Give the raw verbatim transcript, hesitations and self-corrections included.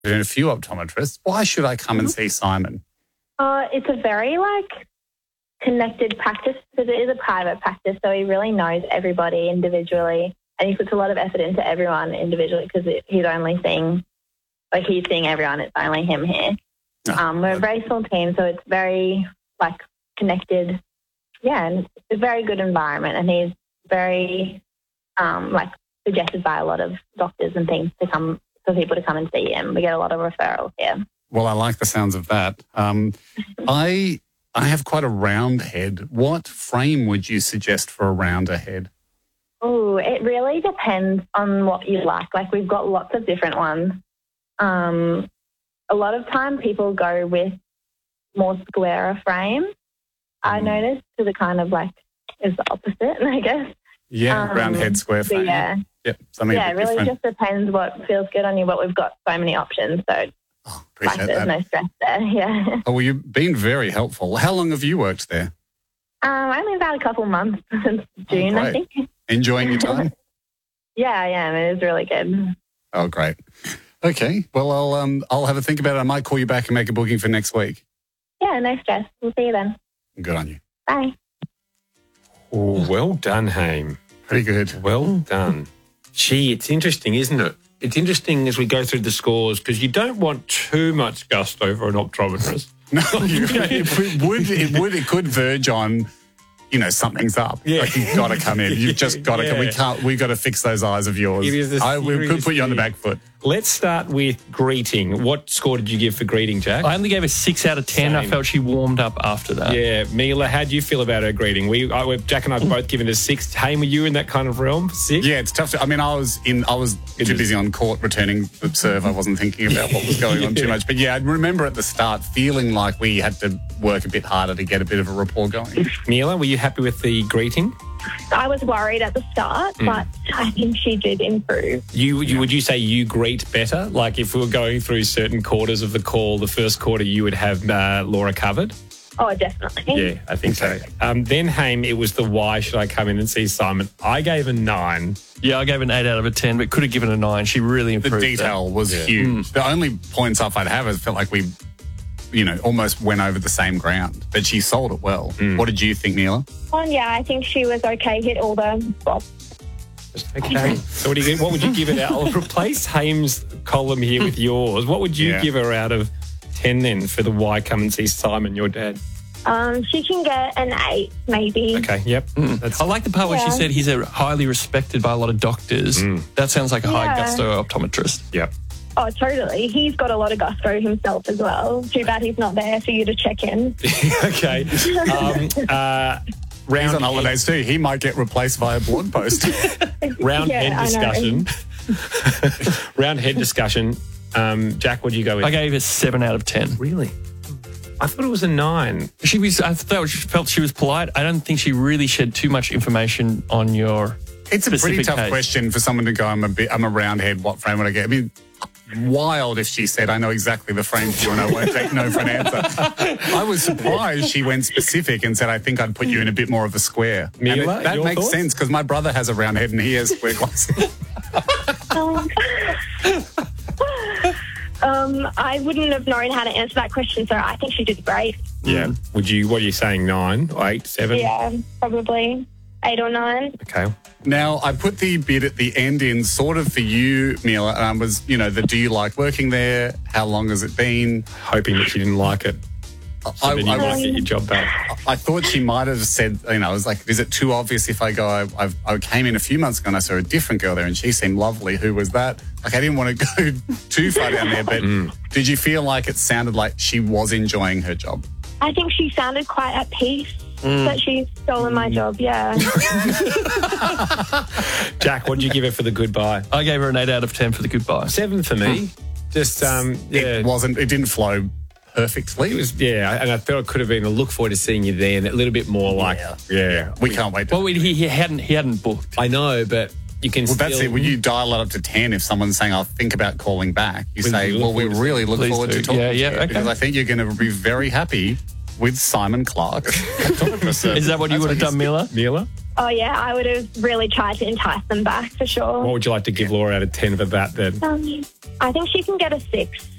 and a few optometrists. Why should I come and see Simon? Uh, it's a very, like, connected practice because it is a private practice, so he really knows everybody individually and he puts a lot of effort into everyone individually because he's only seeing, like, he's seeing everyone. It's only him here. Oh, um, we're a very small team, so it's very, like, connected. Yeah, and it's a very good environment, and he's very, um, like, suggested by a lot of doctors and things to come, for people to come and see him. We get a lot of referrals here. Well, I like the sounds of that. Um, I I have quite a round head. What frame would you suggest for a rounder head? Oh, it really depends on what you like. Like, we've got lots of different ones. Um, a lot of time people go with more squarer frame, I Mm. noticed, because it kind of, like, is the opposite, I guess. Yeah, Um, round head, square but frame. yeah. Yep, something Yeah, a it bit really different. just depends what feels good on you, but we've got so many options, so Oh, like, appreciate there's that. no stress there, yeah. Oh, well, you've been very helpful. How long have you worked there? Um, only about a couple months since June, I great. think. Enjoying your time? Yeah, I am. It is really good. Oh, great. Okay, well, I'll um, I'll have a think about it. I might call you back and make a booking for next week. Yeah, no stress. We'll see you then. Good on you. Bye. Oh, well done, Haim. Pretty good. Well done. Gee, it's interesting, isn't it? It's interesting as we go through the scores because you don't want too much gusto for an optometrist. No, you, it would, it would, it could verge on, you know, something's up. Yeah. Like, you've got to come in. You've just got to come. We Yeah. can't, we've got to fix those eyes of yours. It is a I, we could serious put you on the thing. back foot. Let's start with greeting. What score did you give for greeting, Jack? I only gave a six out of ten. I Same. felt she warmed up after that. Yeah, Mila, how do you feel about her greeting? We, I, Jack and I have both given a six. Haim, were you in that kind of realm? Six? Yeah, it's tough to, I mean, I was in, I was too busy on court returning the serve. I wasn't thinking about what was going on too much. But yeah, I remember at the start feeling like we had to work a bit harder to get a bit of a rapport going. Mila, were you happy with the greeting? I was worried at the start, Mm. but I think she did improve. You, you would you say you greet better? Like if we were going through certain quarters of the call, the first quarter you would have uh, Laura covered? Oh, definitely. Yeah, I think so. Um, then, Haim, it was the why should I come in and see Simon? I gave a nine. Yeah, I gave an eight out of a ten, but could have given a nine. She really The improved. detail that. was Yeah. huge. The only points off I'd have is felt like we, you know, almost went over the same ground. But she sold it well. What did you think, Neela? Well, yeah, I think she was okay, hit all the spots. Okay. So what do you? What would you give it out? I'll replace Haim's column here with yours. What would you Yeah. give her out of ten then for the why come and see Simon, your dad? Um, she can get an eight, maybe. Okay. Yep. That's I like the part where she Yeah. said he's a highly respected by a lot of doctors. Mm. That sounds like a high Yeah. gusto optometrist. Yep. Oh, totally. He's got a lot of gusto himself as well. Too bad he's not there for you to check in. Okay. Um, uh, He's round on holidays too. He might get replaced via blog post. round Yeah, head I know. discussion. round head discussion. Um, Jack, what did you go with? I gave a seven out of ten. Really? I thought it was a nine. She was. I thought she felt she was polite. I don't think she really shed too much information on your. It's a pretty specific tough case. question for someone to go, I'm a bit, I'm a round head, what frame would I get? I mean, wild if she said, I know exactly the frame for you and I won't take no for an answer. I was surprised she went specific and said, I think I'd put you in a bit more of a square. And Mila, it- that your makes thoughts? sense because my brother has a round head and he has square glasses. Um, um, I wouldn't have known how to answer that question, so I think she did great. Yeah. Would you? What are you saying? Nine, or eight, seven? Yeah, probably eight or nine. Okay. Now, I put the bit at the end in sort of for you, Mila, um, was, you know, the do you like working there? How long has it been? Hoping that she didn't like it. So I, then you I, might get your job back. I thought she might have said, you know, I was like, is it too obvious if I go, I, I've, I came in a few months ago and I saw a different girl there and she seemed lovely. Who was that? Like, I didn't want to go too far down there, but did you feel like it sounded like she was enjoying her job? I think she sounded quite at peace that she's stolen my job, yeah. Jack, what did you give her for the goodbye? I gave her an eight out of ten for the goodbye. Seven for me. Just um, yeah. It wasn't, it didn't flow perfectly. It was yeah, and I felt it could have been a look forward to seeing you there, and a little bit more like Yeah. yeah. We can't wait. To, Well, he, he hadn't he hadn't booked. I know, but you can. well, still, that's it. When you dial it up to ten, if someone's saying, I'll think about calling back, you We say, look well, we forward to really look Please forward do. to talking Yeah, yeah, to you okay. because I think you're going to be very happy with Simon Clark. Is that what you would have done, Mila? Mila? Oh, yeah, I would have really tried to entice them back for sure. What would you like to give Laura out of ten for that then? Um, I think she can get a six.